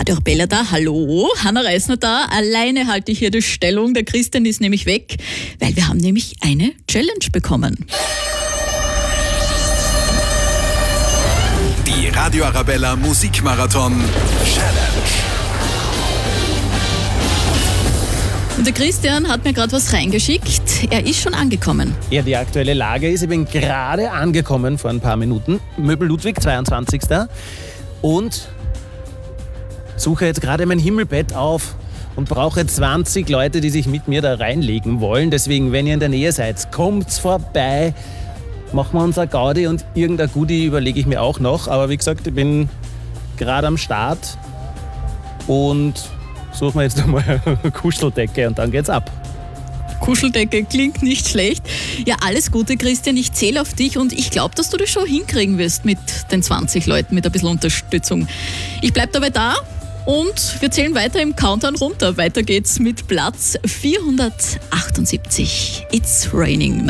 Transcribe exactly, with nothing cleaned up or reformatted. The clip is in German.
Radio Arabella da, hallo, Hanna Reisner da. Alleine halte ich hier die Stellung, der Christian ist nämlich weg, weil wir haben nämlich eine Challenge bekommen. Die Radio Arabella Musikmarathon Challenge. Und der Christian hat mir gerade was reingeschickt. Er ist schon angekommen. Ja, die aktuelle Lage ist, ich bin gerade angekommen vor ein paar Minuten. Möbel Ludwig, zweiundzwanzigster Und suche jetzt gerade mein Himmelbett auf und brauche zwanzig Leute, die sich mit mir da reinlegen wollen. Deswegen, wenn ihr in der Nähe seid, kommt vorbei. Machen wir unser Gaudi und irgendein Goodie überlege ich mir auch noch. Aber wie gesagt, ich bin gerade am Start und suchen wir jetzt einmal eine Kuscheldecke und dann geht's ab. Kuscheldecke klingt nicht schlecht. Ja, alles Gute, Christian. Ich zähle auf dich und ich glaube, dass du das schon hinkriegen wirst mit den zwanzig Leuten, mit ein bisschen Unterstützung. Ich bleibe dabei da und wir zählen weiter im Countdown runter. Weiter geht's mit Platz vierhundertachtundsiebzig. It's Raining.